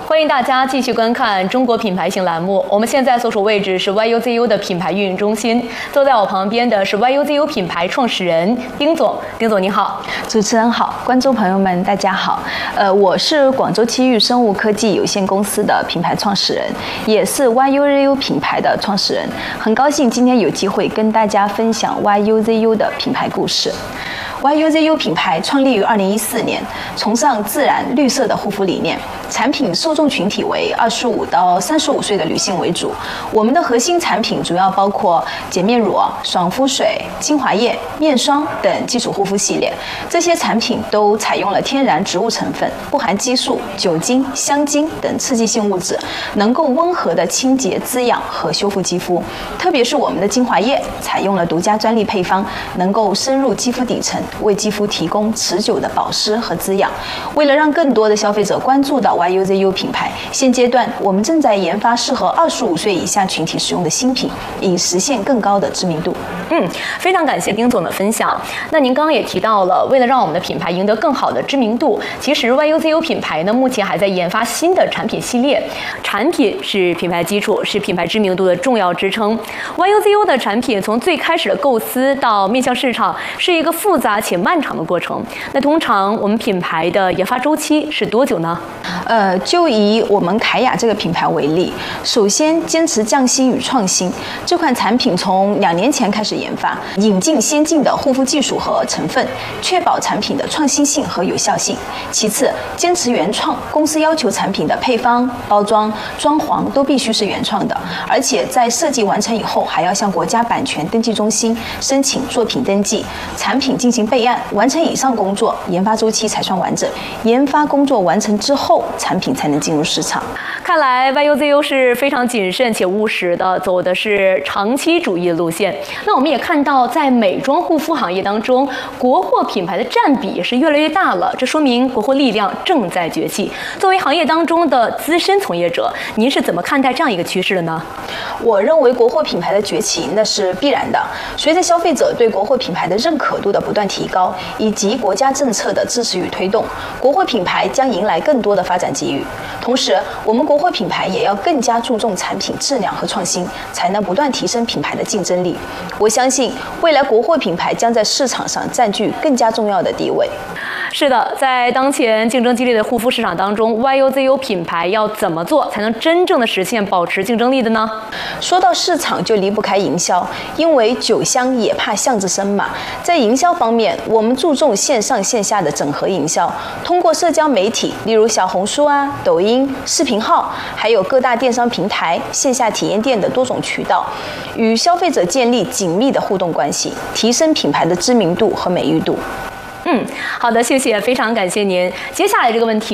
欢迎大家继续观看中国品牌行栏目。我们现在所处位置是 YUZU 的品牌运营中心，坐在我旁边的是 YUZU 品牌创始人丁总。丁总你好。 主持人好，观众朋友们大家好。我是广州七育生物科技有限公司的品牌创始人，也是 YUZU 品牌的创始人。很高兴今天有机会跟大家分享 YUZU 的品牌故事。YUZU 品牌创立于2014年，崇尚自然绿色的护肤理念，产品受众群体为25到35岁的女性为主。我们的核心产品主要包括洁面乳、爽肤水、精华液、面霜等基础护肤系列。这些产品都采用了天然植物成分，不含激素、酒精、香精等刺激性物质，能够温和的清洁、滋养和修复肌肤。特别是我们的精华液，采用了独家专利配方，能够深入肌肤底层，为肌肤提供持久的保湿和滋养。为了让更多的消费者关注到 YUZU 品牌，现阶段我们正在研发适合25岁以下群体使用的新品，以实现更高的知名度。 非常感谢丁总的分享。那您刚刚也提到了，为了让我们的品牌赢得更好的知名度，其实 YUZU 品牌呢目前还在研发新的产品系列。产品是品牌基础，是品牌知名度的重要支撑。YUZU 的产品从最开始的构思到面向市场，是一个复杂且漫长的过程。那通常我们品牌的研发周期是多久呢？ 就以我们凯雅这个品牌为例，首先坚持匠心与创新。这款产品从2年前开始研发，引进先进的护肤技术和成分，确保产品的创新性和有效性。其次，坚持原创，公司要求产品的配方、包装、装潢都必须是原创的，而且在设计完成以后，还要向国家版权登记中心申请作品登记，产品进行备案，完成以上工作，研发周期才算完整。研发工作完成之后，产品才能进入市场。 看来 YUZU 是非常谨慎且务实的，走的是长期主义的路线。那我们也看到，在美妆护肤行业当中，国货品牌的占比也是越来越大了，这说明国货力量正在崛起。作为行业当中的资深从业者，您是怎么看待这样一个趋势的呢？ 我认为国货品牌的崛起那是必然的。随着消费者对国货品牌的认可度的不断提高，以及国家政策的支持与推动，国货品牌将迎来更多的发展机遇。同时，我们国货品牌也要更加注重产品质量和创新，才能不断提升品牌的竞争力。我相信未来国货品牌将在市场上占据更加重要的地位。 是的，在当前竞争激烈的护肤市场当中 ，YUZU 品牌要怎么做才能真正的实现保持竞争力的呢？ 说到市场，就离不开营销，因为酒香也怕巷子深嘛。在营销方面，我们注重线上线下的整合营销，通过社交媒体，例如小红书、抖音、视频号，还有各大电商平台、线下体验店的多种渠道，与消费者建立紧密的互动关系，提升品牌的知名度和美誉度。 好的，谢谢，非常感谢您。接下来这个问题